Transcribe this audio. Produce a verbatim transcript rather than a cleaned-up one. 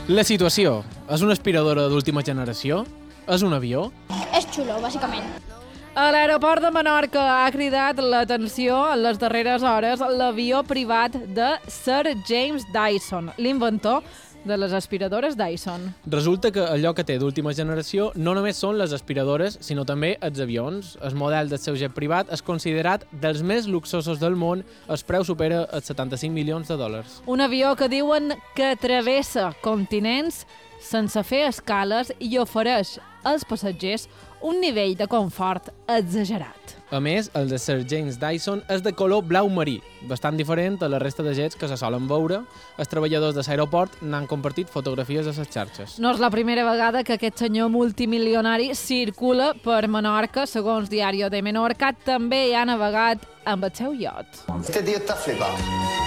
La situació. És una aspiradora d'última generació? És un avió? És xulo, bàsicament. A l'aeroport de Menorca ha cridat l'atenció en les darreres hores l'avió privat de Sir James Dyson, l'inventor de les aspiradores Dyson. Resulta que allò que té d'última generació no només són les aspiradores, sinó també els avions. El model del seu jet privat és considerat dels més luxosos del món. El preu supera els setanta-cinc milions de dòlars. Un avió que diuen que travessa continents sense fer escales i ofereix als passatgers un nivell de confort exagerat. A més, el de Sir James Dyson és de color blau marí, bastant diferent a la resta de jets que se solen veure. Els treballadors de l'aeroport n'han compartit fotografies a les xarxes. No és la primera vegada que aquest senyor multimilionari circula per Menorca. Segons Diario de Menorca, també hi ha navegat amb el seu iot. Este tío está flipado.